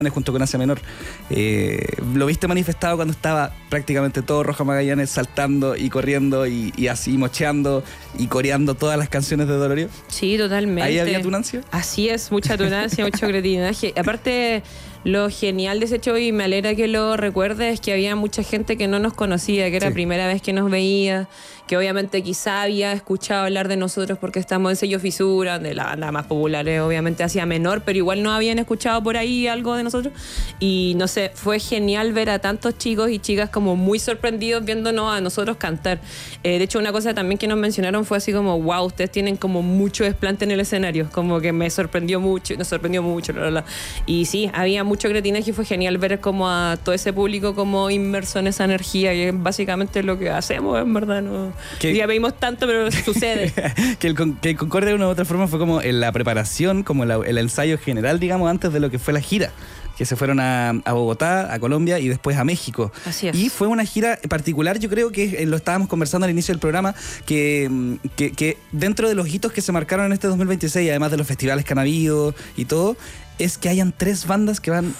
junto con Asia Menor. ¿Lo viste manifestado cuando estaba prácticamente todo Roja Magallanes saltando y corriendo y así mocheando y coreando todas las canciones de Dolorio? Sí, totalmente. ¿Ahí había tunancia? Así es, mucha tunancia, mucho cretinaje. Aparte, lo genial de ese show, y me alegra que lo recuerdes, es que había mucha gente que no nos conocía, que era la primera vez que nos veía, que obviamente quizá había escuchado hablar de nosotros porque estamos en Sello Fisura, de la banda más popular, obviamente Asia Menor, pero igual no habían escuchado por ahí algo de nosotros. Y no sé, fue genial ver a tantos chicos y chicas como muy sorprendidos viéndonos a nosotros cantar. De hecho, una cosa también que nos mencionaron fue así como, wow, ustedes tienen como mucho desplante en el escenario, como que me sorprendió mucho, nos sorprendió mucho, bla, bla, bla. Y sí, había mucho cretinaje y fue genial ver como a todo ese público como inmerso en esa energía, que es básicamente lo que hacemos, en verdad, ¿no? Ya veímos tanto, pero sucede. que el Concordia de una u otra forma fue como en la preparación, como el ensayo general, digamos, antes de lo que fue la gira. Que se fueron a Bogotá, a Colombia y después a México. Así es. Y fue una gira particular, yo creo que lo estábamos conversando al inicio del programa, que dentro de los hitos que se marcaron en este 2026, además de los festivales que han habido y todo, es que hayan tres bandas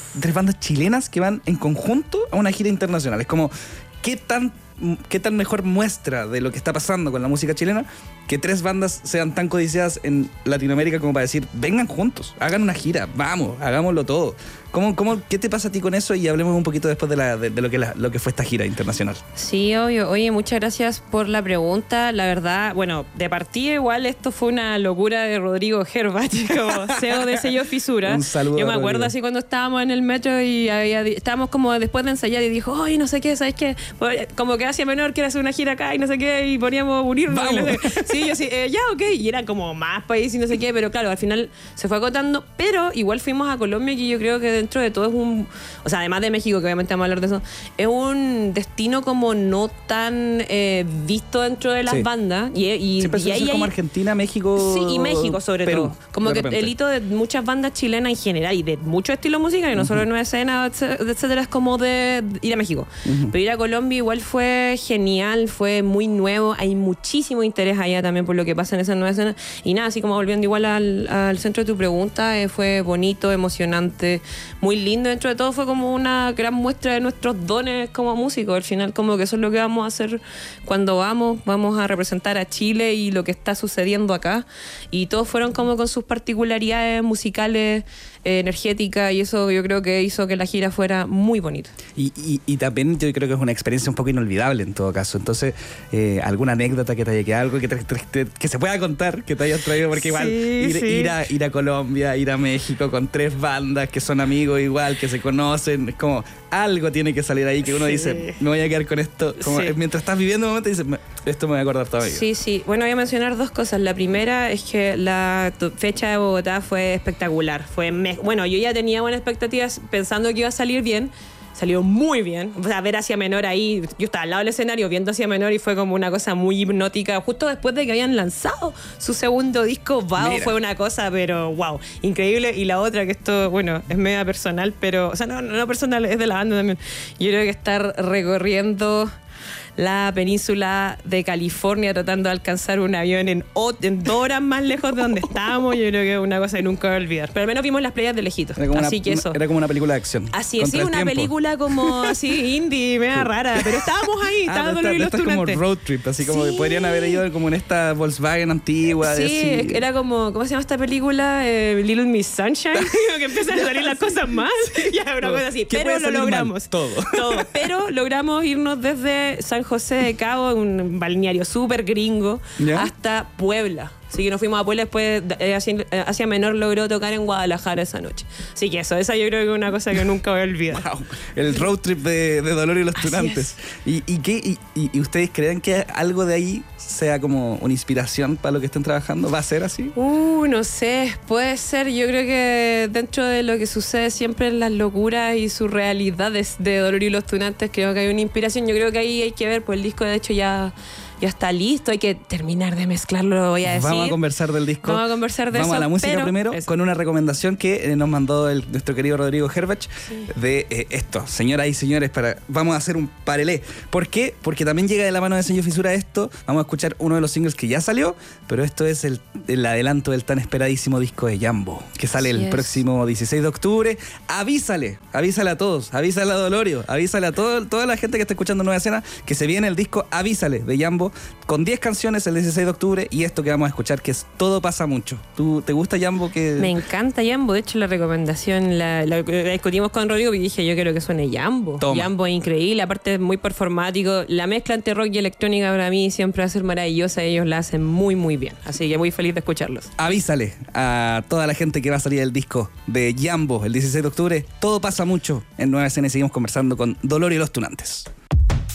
chilenas que van en conjunto a una gira internacional. Es como, ¿qué tan mejor muestra de lo que está pasando con la música chilena que tres bandas sean tan codiciadas en Latinoamérica como para decir, vengan juntos, hagan una gira, vamos, hagámoslo todo? ¿Qué te pasa a ti con eso? Y hablemos un poquito después de lo que fue esta gira internacional. Sí, obvio. Oye, muchas gracias por la pregunta. La verdad, bueno, de partida igual esto fue una locura de Rodrigo Herbach, como CEO de Sello Fisura. Un saludo. Yo me acuerdo así cuando estábamos en el metro y estábamos como después de ensayar y dijo, oye, no sé qué, ¿sabes qué? Como que Asia Menor quiere hacer una gira acá y no sé qué, y poníamos unirnos. ¡Vamos! No sé. Sí, yo sí, ya, ok. Y eran como más países y no sé qué, pero claro, al final se fue agotando. Pero igual fuimos a Colombia, que yo creo que dentro de todo es o sea, además de México, que obviamente vamos a hablar de eso, es un destino como no tan visto dentro de las bandas. Siempre y ahí como Argentina, México. Sí, y México sobre Perú, todo. Como que el hito de muchas bandas chilenas en general y de muchos estilos musicales, no solo de Nueva Escena, etcétera, es como de ir a México. Pero ir a Colombia igual fue genial, fue muy nuevo, hay muchísimo interés allá también por lo que pasa en esa Nueva Escena. Y nada, así como volviendo igual al centro de tu pregunta, fue bonito, emocionante, muy lindo. Dentro de todo fue como una gran muestra de nuestros dones como músicos. Al final como que eso es lo que vamos a hacer cuando vamos a representar a Chile y lo que está sucediendo acá, y todos fueron como con sus particularidades musicales, energética, y eso yo creo que hizo que la gira fuera muy bonita. Y también yo creo que es una experiencia un poco inolvidable en todo caso. Entonces, alguna anécdota que te haya quedado, algo que se pueda contar, que te hayas traído, porque igual ir a Colombia, ir a México con tres bandas que son amigos igual, que se conocen, es como algo tiene que salir ahí que uno dice, me voy a quedar con esto. Como mientras estás viviendo un momento dices, esto me voy a acordar toda mi vida. Sí. Bueno, voy a mencionar dos cosas. La primera es que la fecha de Bogotá fue espectacular. Bueno, yo ya tenía buenas expectativas pensando que iba a salir bien. Salió muy bien. O sea, ver Asia Menor ahí, yo estaba al lado del escenario viendo Asia Menor y fue como una cosa muy hipnótica. Justo después de que habían lanzado su segundo disco, Bao, fue una cosa, pero wow, increíble. Y la otra, que esto, bueno, es media personal, pero, o sea, no personal, es de la banda también. Yo creo que estar recorriendo la península de California tratando de alcanzar un avión en 2 horas más lejos de donde estábamos, yo creo que es una cosa que nunca voy a olvidar. Pero al menos vimos las playas de lejitos. Era como una película de acción. Así es, sí, una película como así indie, media rara, pero estábamos ahí, estábamos los Esto es como road trip, así como que podrían haber ido como en esta Volkswagen antigua. Sí, así. Era como, ¿cómo se llama esta película? Little Miss Sunshine, que empiezan a salir las cosas más. Ya, una cosa así, pero lo logramos. Todo. Pero logramos irnos desde San José de Cabo, un balneario súper gringo, hasta Puebla. Así que nos fuimos a Puebla, después Asia Menor logró tocar en Guadalajara esa noche. Así que esa yo creo que es una cosa que nunca voy a olvidar. Wow, el road trip de Dolorio y los Tunantes. ¿Y ustedes creen que algo de ahí sea como una inspiración para lo que estén trabajando? ¿Va a ser así? No sé, puede ser. Yo creo que dentro de lo que sucede siempre en las locuras y surrealidades de Dolorio y los Tunantes, creo que hay una inspiración. Yo creo que ahí hay que ver, pues el disco de hecho ya ya está listo, hay que terminar de mezclarlo, lo voy a decir. Vamos a conversar del disco. Vamos a conversar de eso. Vamos a la música primero, eso. con una recomendación que nos mandó nuestro querido Rodrigo Herbach de esto. Señoras y señores, vamos a hacer un parelé. ¿Por qué? Porque también llega de la mano de Sello Fisura esto. Vamos a escuchar uno de los singles que ya salió, pero esto es el adelanto del tan esperadísimo disco de Jambo, que sale el próximo 16 de octubre. Avísale a todos, avísale a Dolorio, avísale a toda la gente que está escuchando Nueva Escena que se viene el disco Avísale de Jambo, con 10 canciones el 16 de octubre, y esto que vamos a escuchar, que es Todo pasa mucho. ¿Te gusta Jambo? Me encanta Jambo, de hecho la recomendación la discutimos con Rodrigo y dije, yo quiero que suene Jambo. Toma. Jambo es increíble, aparte es muy performático, la mezcla entre rock y electrónica para mí siempre va a ser maravillosa, ellos la hacen muy muy bien, así que muy feliz de escucharlos. Avísale a toda la gente que va a salir el disco de Jambo el 16 de octubre. Todo pasa mucho en Nueva Escena, y seguimos conversando con Dolorio y los Tunantes.